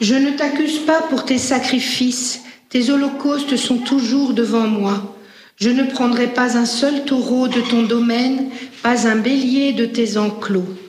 Je ne t'accuse pas pour tes sacrifices, tes holocaustes sont toujours devant moi. Je ne prendrai pas un seul taureau de ton domaine, pas un bélier de tes enclos.